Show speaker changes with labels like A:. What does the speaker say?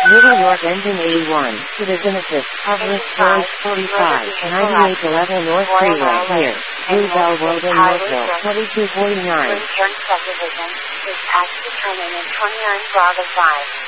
A: Middle York engine 81, to the Genesis, Public Storage 45, 9811 North Freeway here, Blue Bell Road in Northville, 2249.
B: Subdivision is tax determined in 29 Bravo 5.